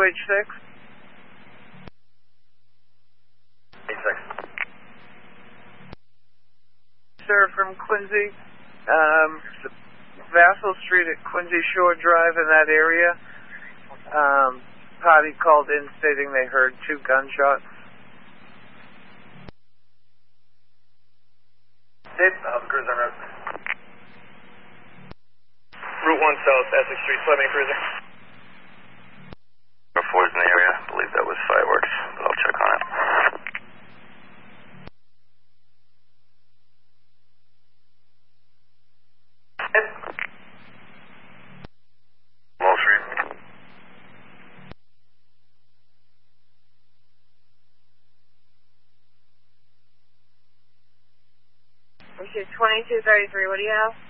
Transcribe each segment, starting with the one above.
2H6. H6. Sir, from Quincy, Vassal Street at Quincy Shore Drive in that area. Party called in stating they heard 2 gunshots. Dave, cruiser en route. Route 1 South, Essex Street, Fleming cruiser. Number 4 is in the area. I believe that was fireworks, but I'll check on it. Wall Street. Okay, 2233, what do you have?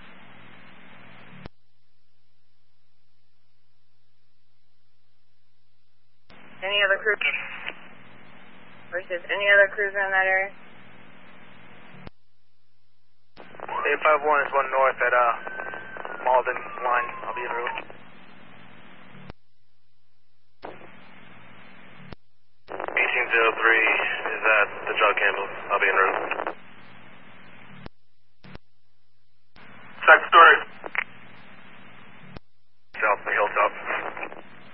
Any other cruiser? Versus any other cruiser in that area? 851 is 1 north at Malden line. I'll be en route. 1803 is at the John Campbell. I'll be en route.